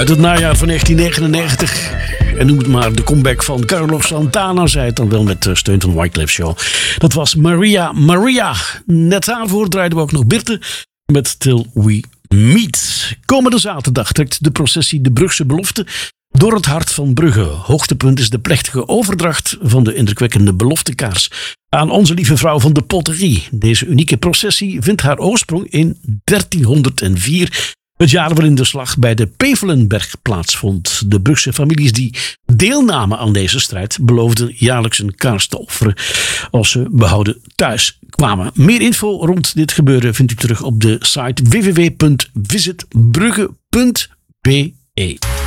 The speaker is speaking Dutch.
Uit het najaar van 1999. En noem het maar de comeback van Carlos Santana. Zei het dan wel met steun van Wyclef Jean. Dat was Maria Maria. Net daarvoor draaiden we ook nog Birte met Till We Meet. Komende zaterdag trekt de processie de Brugse belofte door het hart van Brugge. Hoogtepunt is de plechtige overdracht van de indrukwekkende beloftekaars aan Onze Lieve Vrouw van de Potterie. Deze unieke processie vindt haar oorsprong in 1304. Het jaar waarin de slag bij de Pevelenberg plaatsvond. De Brugse families die deelnamen aan deze strijd beloofden jaarlijks een kaars te offeren als ze behouden thuis kwamen. Meer info rond dit gebeuren vindt u terug op de site www.visitbrugge.be.